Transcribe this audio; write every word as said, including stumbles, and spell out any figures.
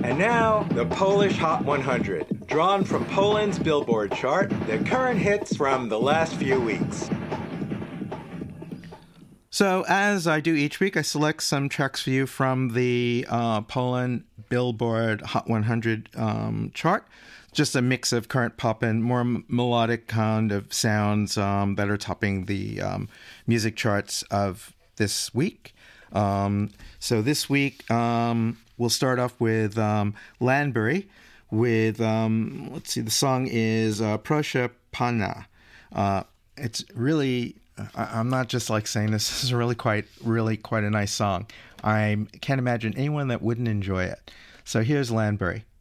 And now, the Polish Hot one hundred, drawn from Poland's Billboard chart, the current hits from the last few weeks. So, as I do each week, I select some tracks for you from the uh, Poland Billboard Hot one hundred um, chart. Just a mix of current pop and more m- melodic kind of sounds um, that are topping the um, music charts of this week. Um, so this week, um, we'll start off with um, Landbury with, um, let's see, the song is uh, Proszę Pana. Uh, it's really... I, I'm not just like saying this. This is really quite, really quite a nice song. I can't imagine anyone that wouldn't enjoy it. So here's Landbury.